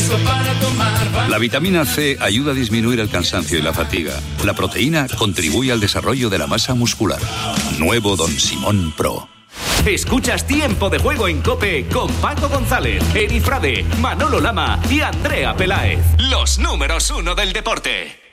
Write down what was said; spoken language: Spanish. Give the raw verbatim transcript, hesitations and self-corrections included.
fresco para tomar. La vitamina C ayuda a disminuir el cansancio y la fatiga. La proteína contribuye al desarrollo de la masa muscular. Nuevo Don Simón Pro. Escuchas Tiempo de Juego en COPE con Paco González, Eri Frade, Manolo Lama y Andrea Peláez. Los números uno del deporte.